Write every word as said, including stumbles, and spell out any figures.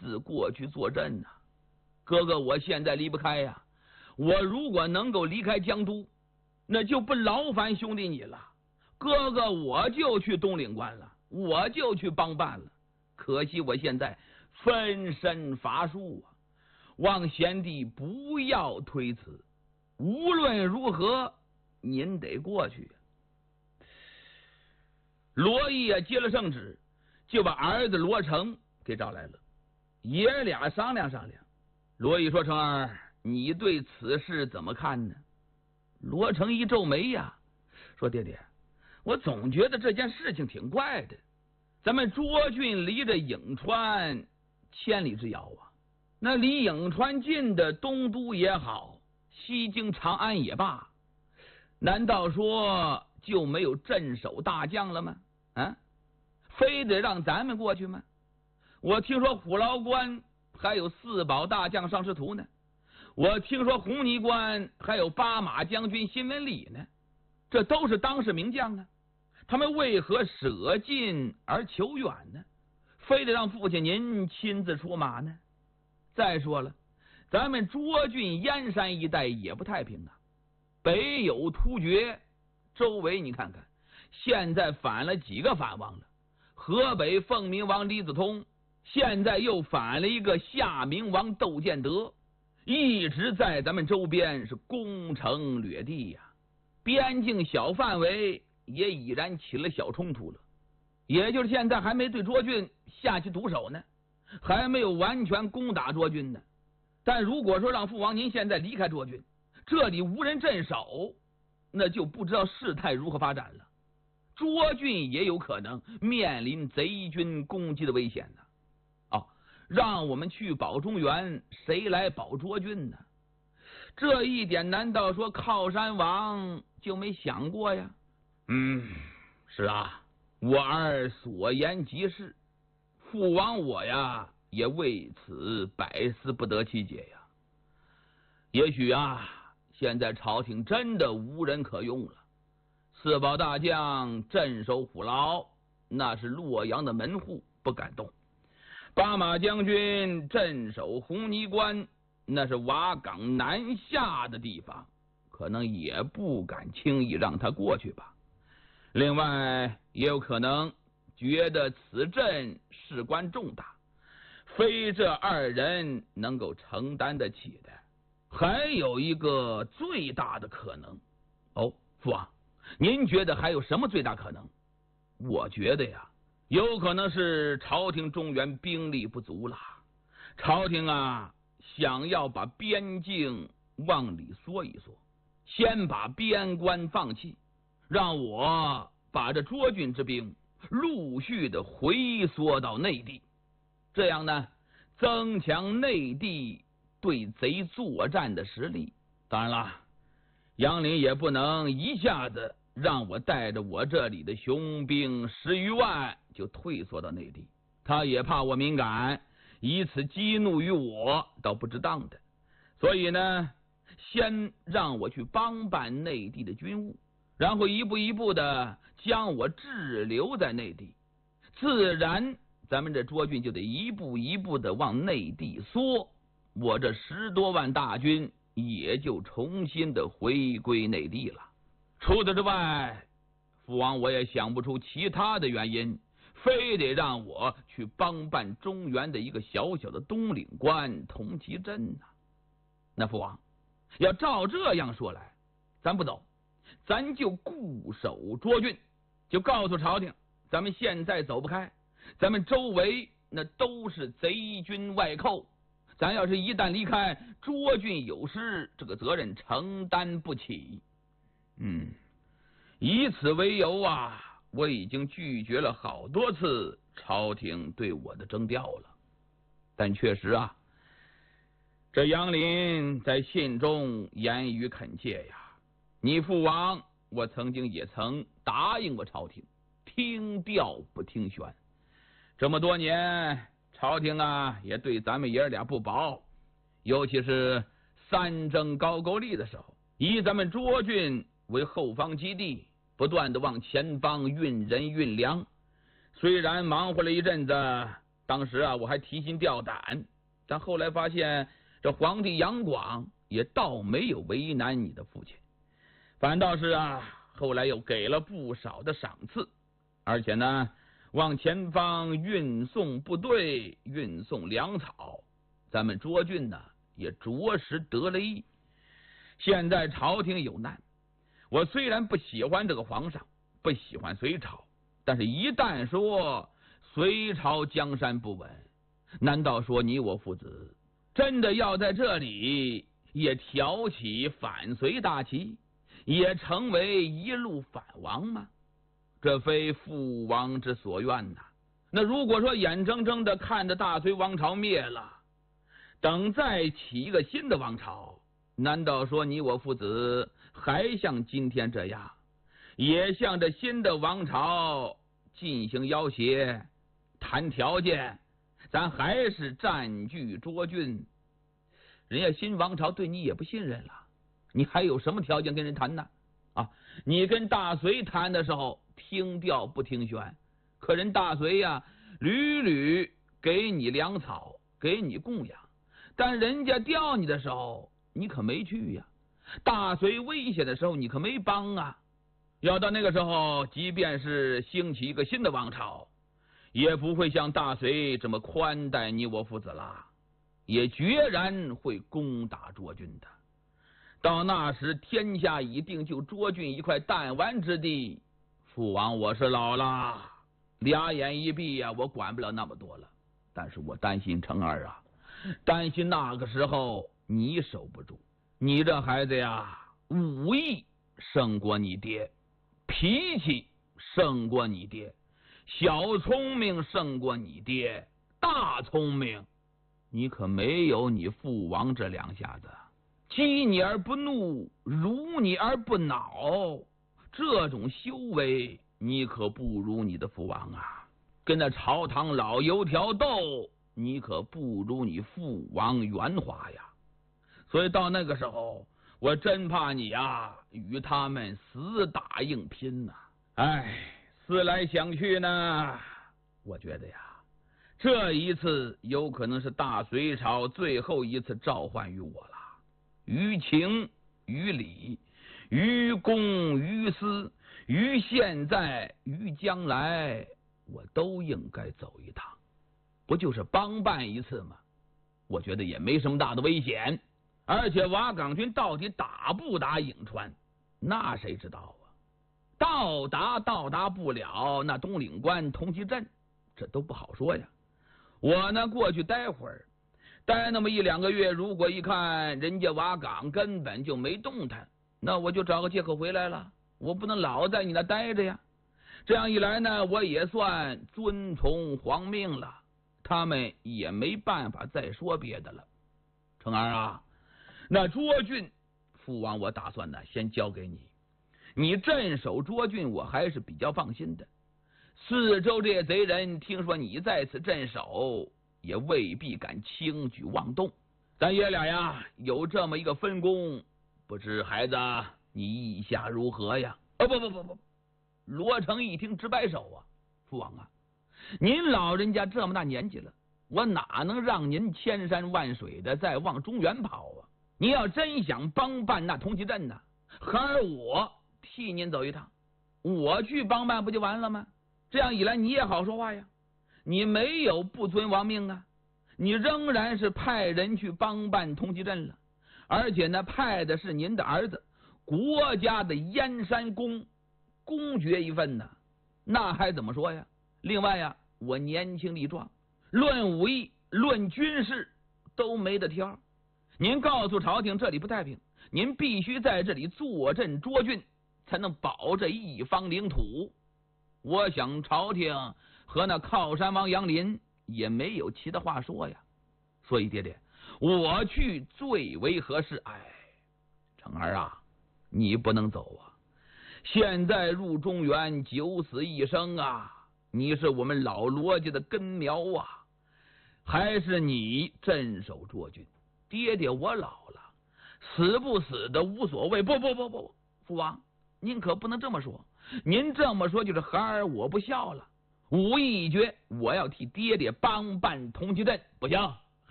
自过去坐镇呐、啊。哥哥，我现在离不开呀、啊。我如果能够离开江都，那就不劳烦兄弟你了。哥哥，我就去东岭关了，我就去帮办了。可惜我现在分身乏术啊，望贤弟不要推辞。无论如何，您得过去。罗毅啊，接了圣旨，就把儿子罗成给找来了，爷俩商量商量。罗毅说：“成儿，你对此事怎么看呢？”罗成一皱眉呀，说：“爹爹，我总觉得这件事情挺怪的。咱们涿郡离着颍川千里之遥啊，那离颍川近的东都也好，西京长安也罢，难道说就没有镇守大将了吗？啊，非得让咱们过去吗？我听说虎牢关还有四保大将尚师图呢，我听说红泥关还有八马将军辛文礼呢，这都是当世名将啊，他们为何舍近而求远呢？非得让父亲您亲自出马呢？再说了，咱们涿郡燕山一带也不太平啊，北有突厥，周围你看看，现在反了几个反王了？河北凤鸣王李子通，现在又反了一个夏明王窦建德，一直在咱们周边是攻城掠地呀、啊，边境小范围也已然起了小冲突了，也就是现在还没对涿郡下起毒手呢，还没有完全攻打涿郡呢。但如果说让父王您现在离开涿郡，这里无人镇守，那就不知道事态如何发展了。涿郡也有可能面临贼军攻击的危险呢。哦，让我们去保中原，谁来保涿郡呢？这一点难道说靠山王就没想过呀？嗯，是啊，我儿所言极是，父王我呀也为此百思不得其解呀。也许啊，现在朝廷真的无人可用了。四保大将镇守虎牢，那是洛阳的门户，不敢动；八马将军镇守红泥关，那是瓦岗南下的地方，可能也不敢轻易让他过去吧。另外，也有可能觉得此阵事关重大，非这二人能够承担得起的。还有一个最大的可能，哦，父王，您觉得还有什么最大可能？我觉得呀，有可能是朝廷中原兵力不足了，朝廷啊想要把边境往里缩一缩，先把边关放弃，让我把这涿郡之兵陆续的回缩到内地，这样呢，增强内地对贼作战的实力。当然了，杨林也不能一下子让我带着我这里的雄兵十余万就退缩到内地，他也怕我敏感，以此激怒于我，倒不值当的。所以呢，先让我去帮办内地的军务，然后一步一步的将我滞留在内地，自然咱们这涿郡就得一步一步的往内地缩，我这十多万大军也就重新的回归内地了。除此之外，父王我也想不出其他的原因，非得让我去帮办中原的一个小小的东岭关同其镇呢、啊。那父王，要照这样说来，咱不走，咱就固守涿郡，就告诉朝廷，咱们现在走不开，咱们周围那都是贼军外寇，咱要是一旦离开，涿郡有失，这个责任承担不起。嗯，以此为由啊，我已经拒绝了好多次朝廷对我的征调了。但确实啊，这杨林在信中言语恳切呀，你父王我曾经也曾答应过朝廷，听调不听宣。这么多年，朝廷啊也对咱们爷俩不薄，尤其是三征高句丽的时候，以咱们涿郡为后方基地，不断的往前方运人运粮。虽然忙活了一阵子， 当时啊，我还提心吊胆，但后来发现这皇帝杨广也倒没有为难你的父亲，反倒是啊，后来又给了不少的赏赐，而且呢，往前方运送部队，运送粮草，咱们涿郡呢也着实得了益。现在朝廷有难，我虽然不喜欢这个皇上，不喜欢隋朝，但是一旦说隋朝江山不稳，难道说你我父子真的要在这里也挑起反隋大旗，也成为一路反王吗？这非父王之所愿呐。那如果说眼睁睁的看着大隋王朝灭了，等再起一个新的王朝，难道说你我父子还像今天这样，也向着新的王朝进行要挟，谈条件，咱还是占据涿郡？人家新王朝对你也不信任了，你还有什么条件跟人谈呢？啊，你跟大隋谈的时候听调不听宣，可人大隋呀，屡屡给你粮草，给你供养，但人家调你的时候你可没去呀，大隋危险的时候你可没帮啊。要到那个时候，即便是兴起一个新的王朝，也不会像大隋这么宽待你我父子了，也决然会攻打涿郡的。到那时天下已定，就涿郡一块弹丸之地，父王我是老了，俩眼一闭呀、啊，我管不了那么多了。但是我担心成儿啊，担心那个时候你守不住。你这孩子呀，武艺胜过你爹，脾气胜过你爹，小聪明胜过你爹，大聪明你可没有你父王这两下子。激你而不怒，辱你而不恼，这种修为你可不如你的父王啊。跟那朝堂老油条斗，你可不如你父王圆滑呀。所以到那个时候，我真怕你啊与他们死打硬拼呐、啊。哎，思来想去呢，我觉得呀，这一次有可能是大隋朝最后一次召唤于我了。于情于理，于公于私，于现在于将来，我都应该走一趟。不就是帮办一次吗？我觉得也没什么大的危险。而且瓦岗军到底打不打颍川，那谁知道啊？到达到达不了那东岭关、同济镇，这都不好说呀。我呢过去待会儿，待那么一两个月，如果一看人家瓦岗根本就没动弹，那我就找个借口回来了。我不能老在你那待着呀。这样一来呢，我也算遵从皇命了，他们也没办法再说别的了。成儿啊，那涿郡父王我打算呢先交给你，你镇守涿郡我还是比较放心的。四周这些贼人听说你在此镇守，也未必敢轻举妄动。咱爷俩呀有这么一个分工，不知孩子你意下如何呀？哦不不不不，罗成一听直摆手啊，父王啊，您老人家这么大年纪了，我哪能让您千山万水的再往中原跑啊？您要真想帮办那同济镇呢，孩儿我替您走一趟，我去帮办不就完了吗？这样一来你也好说话呀，你没有不遵王命啊，你仍然是派人去帮办同济镇了，而且呢派的是您的儿子，国家的燕山公公爵一份呢，那还怎么说呀？另外呀，我年轻力壮，论武艺论军事都没得挑。您告诉朝廷这里不太平，您必须在这里坐镇涿郡，才能保这一方领土。我想朝廷和那靠山王杨林也没有其他话说呀，所以爹爹我去最为合适。哎，成儿啊，你不能走啊，现在入中原九死一生啊，你是我们老罗家的根苗啊，还是你镇守涿郡。爹爹我老了，死不死的无所谓。不不不不，父王您可不能这么说，您这么说就是孩儿我不孝了。 武艺一绝，我要替爹爹帮办通缉阵，不行。